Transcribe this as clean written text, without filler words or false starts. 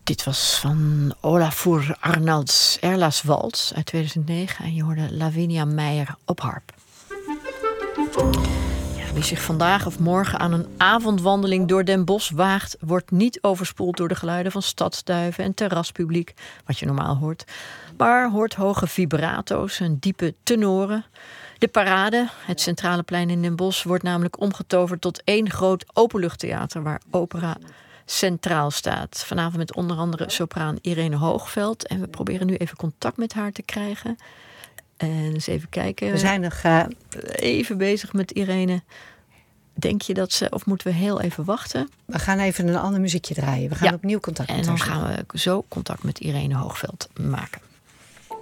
Dit was van Olafur Arnalds Erla's Waltz uit 2009. En je hoorde Lavinia Meijer op harp. Ja, wie zich vandaag of morgen aan een avondwandeling door Den Bosch waagt, wordt niet overspoeld door de geluiden van stadsduiven en terraspubliek, wat je normaal hoort. Maar hoort hoge vibrato's en diepe tenoren. De parade, het centrale plein in Den Bosch, wordt namelijk omgetoverd tot één groot openluchttheater waar opera centraal staat. Vanavond met onder andere sopraan Irene Hoogveld. En we proberen nu even contact met haar te krijgen. En eens even kijken. We zijn nog even bezig met Irene. Denk je dat ze, of moeten we heel even wachten? We gaan even een ander muziekje draaien. We gaan opnieuw contact met haar en dan gaan we zo contact met Irene Hoogveld maken.